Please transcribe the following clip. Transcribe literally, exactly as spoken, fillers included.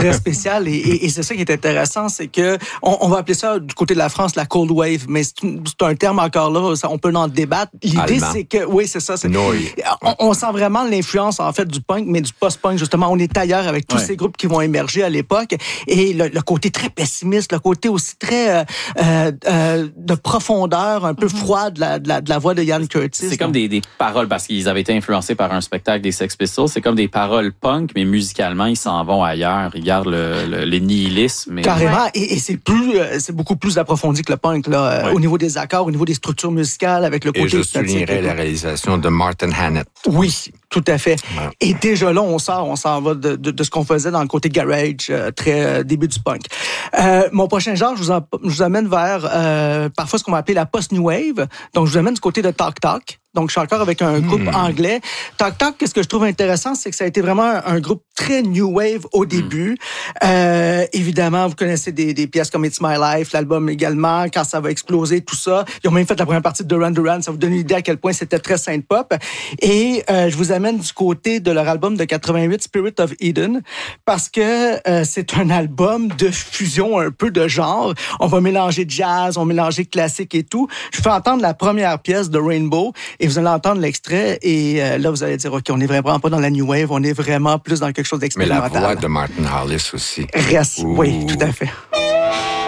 très spécial. Et, et, et c'est ça qui est intéressant, c'est que on, on va appeler ça du côté de la France la cold wave, mais c'est, c'est un terme encore là, ça, on peut en débattre. L'idée, Allemand. c'est que, oui, c'est ça. C'est, Noy. on, on sent vraiment l'influence en fait du punk, mais du post-punk justement. On est ailleurs avec tous ouais. ces groupes qui vont émerger à l'époque, et le, le côté très pessimiste, le côté aussi très euh, euh, de profondeur, un peu mm-hmm. froid de la, de la de la voix de Ian Curtis. C'est donc. Comme des, des paroles parce qu'ils avaient été influencés par un spectacle des Sex Pistols. C'est comme des paroles punk, mais musicalement ils s'en vont ailleurs. Ils gardent le, le, les nihilismes. Carrément, ouais. et, et c'est plus, c'est beaucoup plus approfondi que le punk là, ouais. au niveau des accords, au niveau des structures musicales, avec le côté. Et je soulignerais la réalisation de Martin Hannett. Oui, tout à fait. Ouais. Et déjà là, on sort, on s'en va de, de, de ce qu'on faisait dans le côté garage, euh, très euh, début du punk. Euh, mon prochain genre, je vous, en, je vous amène vers euh, parfois ce qu'on va appeler la post-new wave. Donc, je vous amène du côté de Talk Talk. Donc, je suis encore avec un groupe mmh. anglais. Talk Talk, qu'est-ce que je trouve intéressant, c'est que ça a été vraiment un, un groupe très new wave au début. Mmh. Euh, évidemment, vous connaissez des, des pièces comme It's My Life, l'album également, quand ça va exploser, tout ça. Ils ont même fait la première partie de Duran Duran. Ça vous donne une idée à quel point c'était très synth-pop. Et euh, je vous amène du côté de leur album de quatre-vingt-huit, Spirit of Eden, parce que euh, c'est un album de fusion un peu de genre. On va mélanger jazz, on va mélanger classique et tout. Je fais entendre la première pièce de Rainbow. Et vous allez entendre l'extrait, et euh, là, vous allez dire, OK, on n'est vraiment pas dans la New Wave, on est vraiment plus dans quelque chose d'expérimental. Mais la voix de Martin Hollis aussi. Reste, Ouh. Oui, tout à fait.